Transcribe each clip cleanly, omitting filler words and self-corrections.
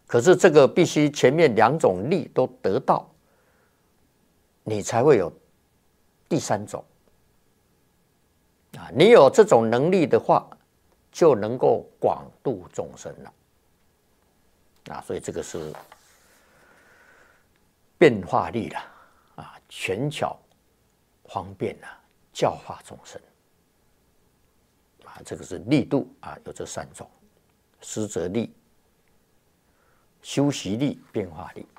可是这个必须前面2种力都得到，你才会有第3种。你有这种能力的话，就能够广度众生了。所以这个是变化力了，权巧方便教化众生。这个是力度有这3种：施则力、修习力、变化力。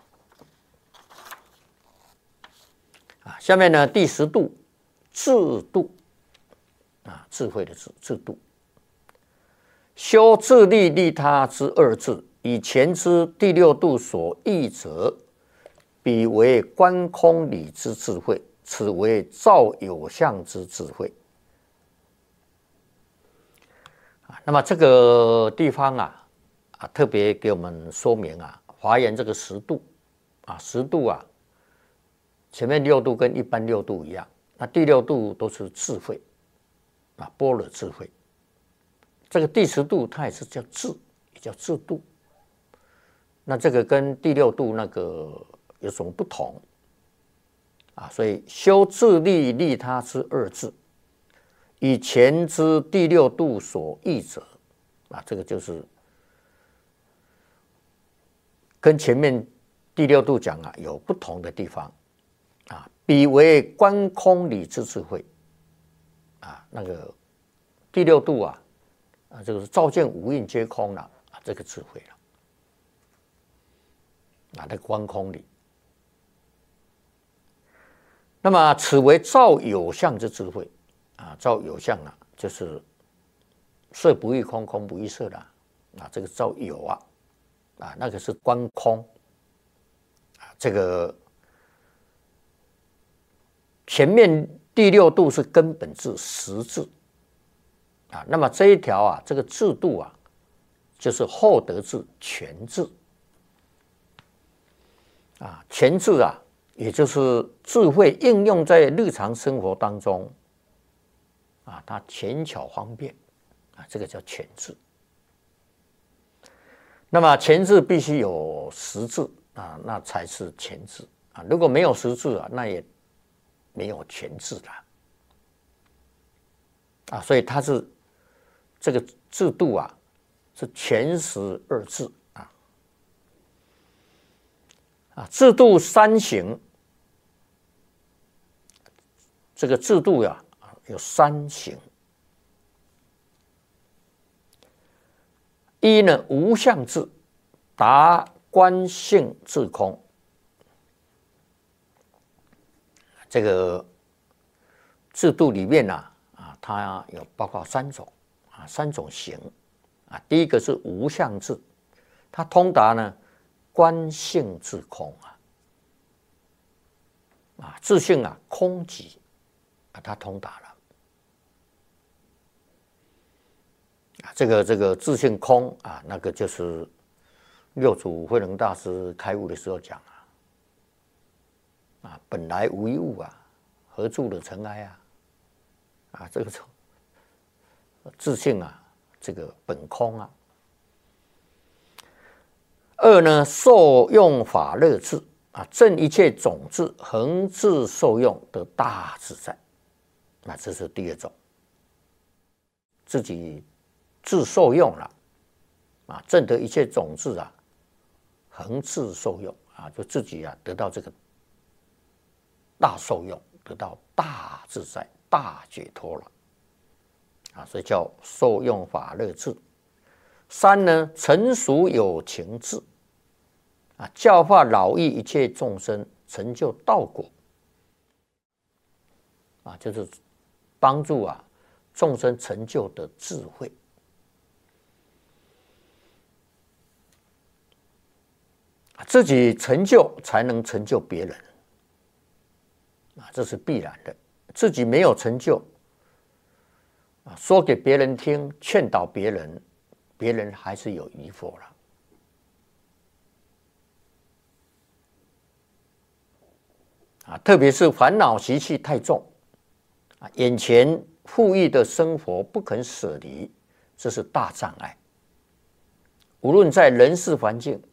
下面呢，第10度，智度，智慧的智度。修自利利他之2智，以前之第6度所译者，彼为观空理之智慧，此为照有相之智慧。那么这个地方特别给我们说明华严这个10度10度前面6度跟一般6度一样，那第6度都是智慧般若智慧。这个第10度它也是叫智，也叫智度。那这个跟第6度那个有什么不同所以修自利利他之2智，以前之第6度所译者这个就是跟前面第6度讲有不同的地方彼为观空理之智慧那个第6度这个是照见五蕴皆空了这个智慧了那个观空理。那么此为照有相之智慧照有相就是色不异空，空不异色的这个照有那个是观空这个前面第6度是根本智实智那么这一条这个智度就是后得智全智全智也就是智慧应用在日常生活当中它权巧方便这个叫全智。那么全智必须有实智那才是全智如果没有实智那也没有全智了所以它是这个制度是全实2智制度3行。这个制度有3行。一呢，无相智，达观性自空。这个制度里面它有包括3种3种行第一个是无相智，它通达呢观性自空自性空寂它通达了这个自性空那个就是六祖慧能大师开悟的时候讲本来无一物何住了尘埃这个自性这个本空2呢，受用法乐智正一切种智，恒自受用得大自在。这是第2种，自己自受用了证得一切种智恒自受用就自己得到这个大受用，得到大自在、大解脱了所以叫受用法乐智。3呢，成熟有情智教化老益一切众生，成就道果就是帮助众生成就的智慧自己成就才能成就别人这是必然的。自己没有成就说给别人听，劝导别人，别人还是有疑惑了特别是烦恼习气太重眼前富裕的生活不肯舍离，这是大障碍。无论在人世环境